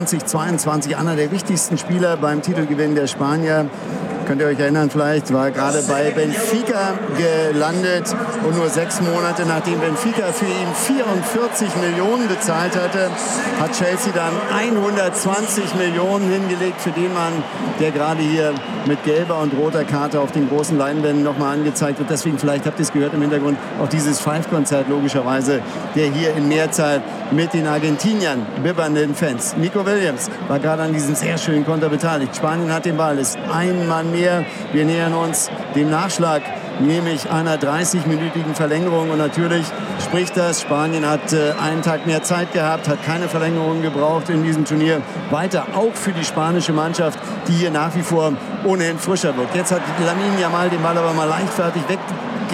2022 einer der wichtigsten Spieler beim Titelgewinn der Spanier. Könnt ihr euch erinnern, vielleicht war er gerade bei Benfica gelandet und nur 6 Monate nachdem Benfica für ihn 44 Millionen bezahlt hatte, hat Chelsea dann 120 Millionen hingelegt für den Mann, der gerade hier mit gelber und roter Karte auf den großen Leinwänden nochmal angezeigt wird. Deswegen, vielleicht habt ihr es gehört im Hintergrund, auch dieses Five-Konzert logischerweise, der hier in Mehrzahl mit den Argentiniern bibbernden Fans. Nico Williams war gerade an diesem sehr schönen Konter beteiligt. Spanien hat den Ball, ist ein Mann mehr. Wir nähern uns dem Nachschlag, nämlich einer 30-minütigen Verlängerung. Und natürlich spricht das, Spanien hat einen Tag mehr Zeit gehabt, hat keine Verlängerung gebraucht in diesem Turnier. Weiter auch für die spanische Mannschaft, die hier nach wie vor ohnehin frischer wirkt. Jetzt hat Lamine Yamal den Ball aber mal leichtfertig weg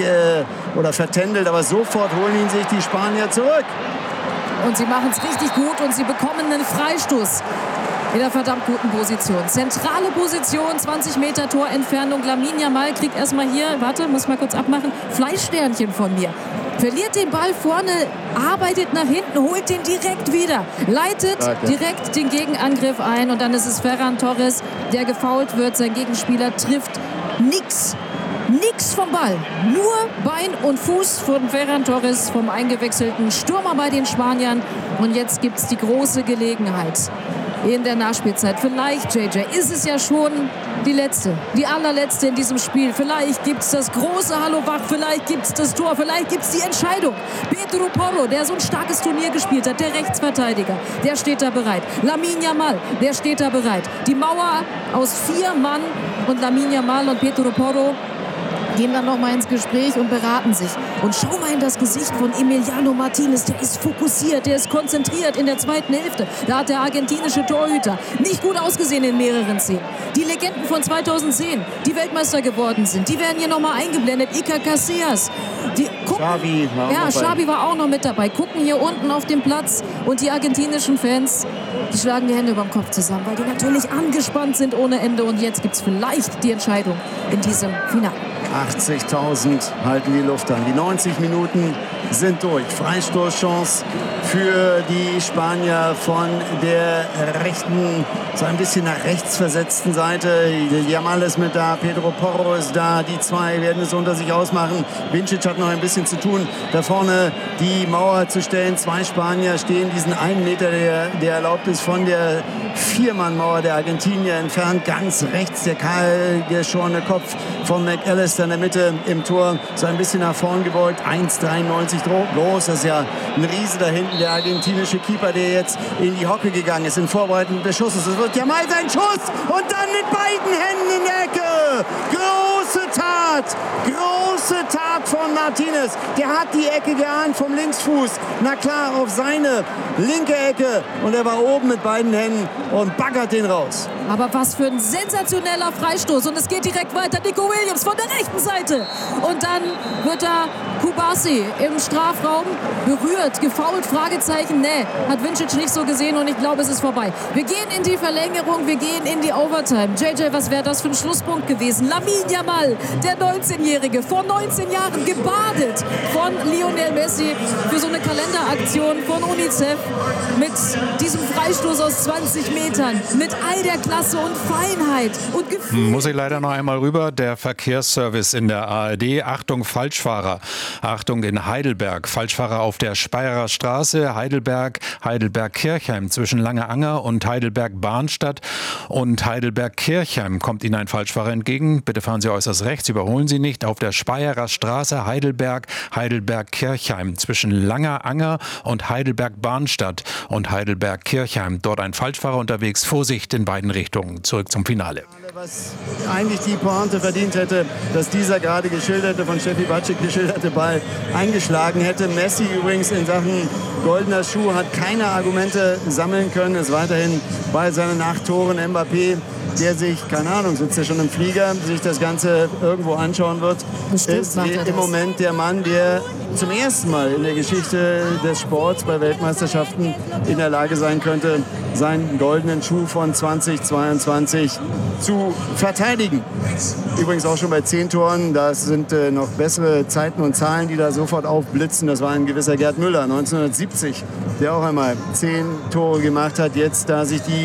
oder vertändelt, aber sofort holen ihn sich die Spanier zurück. Und sie machen es richtig gut und sie bekommen einen Freistoß in der verdammt guten Position. Zentrale Position, 20 Meter Torentfernung. Lamine Yamal kriegt erstmal hier, warte, muss mal kurz abmachen, Fleischsternchen von mir. Verliert den Ball vorne, arbeitet nach hinten, holt den direkt wieder, leitet direkt den Gegenangriff ein und dann ist es Ferran Torres, der gefoult wird. Sein Gegenspieler trifft nix vom Ball. Nur Bein und Fuß von Ferran Torres, vom eingewechselten Stürmer bei den Spaniern. Und jetzt gibt es die große Gelegenheit in der Nachspielzeit. Vielleicht, JJ, ist es ja schon die letzte, die allerletzte in diesem Spiel. Vielleicht gibt es das große Hallo wach, vielleicht gibt es das Tor, vielleicht gibt es die Entscheidung. Pedro Porro, der so ein starkes Turnier gespielt hat, der Rechtsverteidiger, der steht da bereit. Lamine Yamal, der steht da bereit. Die Mauer aus 4 Mann und Lamine Yamal und Pedro Porro gehen dann noch mal ins Gespräch und beraten sich. Und schau mal in das Gesicht von Emiliano Martinez. Der ist fokussiert, der ist konzentriert in der zweiten Hälfte. Da hat der argentinische Torhüter nicht gut ausgesehen in mehreren Szenen. Die Legenden von 2010, die Weltmeister geworden sind, die werden hier noch mal eingeblendet. Iker Casillas. Xavi war auch noch mit dabei. Gucken hier unten auf dem Platz und die argentinischen Fans, die schlagen die Hände über dem Kopf zusammen, weil die natürlich angespannt sind ohne Ende. Und jetzt gibt es vielleicht die Entscheidung in diesem Finale. 80.000 halten die Luft an. Die 90 Minuten sind durch. Freistoßchance für die Spanier von der rechten, so ein bisschen nach rechts versetzten Seite. Yamal ist mit da, Pedro Porro ist da. Die zwei werden es unter sich ausmachen. Vincic hat noch ein bisschen zu tun, da vorne die Mauer zu stellen. 2 Spanier stehen diesen 1 Meter, der erlaubt ist, von der 4-Mann-Mauer der Argentinier entfernt. Ganz rechts der kahlgeschorene Kopf von McAllister in der Mitte im Tor, so ein bisschen nach vorn gebeugt. 1,93 groß, das ist ja ein Riese da hinten, der argentinische Keeper, der jetzt in die Hocke gegangen ist, in Vorbereitung des Schusses. Es wird Yamal sein Schuss und dann mit beiden Händen in der Ecke. Große Tat von Martinez. Der hat die Ecke geahnt vom Linksfuß. Na klar, auf seine linke Ecke. Und er war oben mit beiden Händen und baggert den raus. Aber was für ein sensationeller Freistoß. Und es geht direkt weiter. Nico Williams von der rechten Seite. Und dann wird da Kubasi im Strafraum berührt, gefoult, Fragezeichen. Nee, hat Vincic nicht so gesehen und ich glaube, es ist vorbei. Wir gehen in die Verlängerung, wir gehen in die Overtime. JJ, was wäre das für ein Schlusspunkt gewesen? Lamine Yamal, der 19-Jährige, vor 19 Jahren gebadet von Lionel Messi für so eine Kalenderaktion von UNICEF mit diesem Freistoß aus 20 Metern, mit all der Klasse und Feinheit und Gefühl. Muss ich leider noch einmal rüber, der Verkehrsservice in der ARD. Achtung, Falschfahrer. Achtung in Heidelberg. Falschfahrer auf der Speyerer Straße, Heidelberg-Kirchheim zwischen Langeanger und Heidelberg-Bahnstadt und Heidelberg-Kirchheim kommt Ihnen ein Falschfahrer entgegen. Bitte fahren Sie äußerst rechts, überholen Sie nicht. Auf der Speyerer Straße, Heidelberg-Kirchheim zwischen Langeanger und Heidelberg-Bahnstadt und Heidelberg-Kirchheim. Dort ein Falschfahrer unterwegs. Vorsicht in beiden Richtungen. Zurück zum Finale. Was eigentlich die Pointe verdient hätte, dass dieser gerade geschilderte, von Steffi Batschik geschilderte Ball eingeschlagen hätte. Messi übrigens in Sachen goldener Schuh hat keine Argumente sammeln können, ist weiterhin bei seinen 8 Toren. Mbappé, der sich, keine Ahnung, sitzt ja schon im Flieger, sich das Ganze irgendwo anschauen wird, ist im Moment der Mann, der zum ersten Mal in der Geschichte des Sports bei Weltmeisterschaften in der Lage sein könnte, seinen goldenen Schuh von 2022 zu verteidigen. Übrigens auch schon bei 10 Toren, das sind noch bessere Zeiten und Zahlen, die da sofort aufblitzen. Das war ein gewisser Gerd Müller, 1970, der auch einmal 10 Tore gemacht hat. Jetzt, da sich die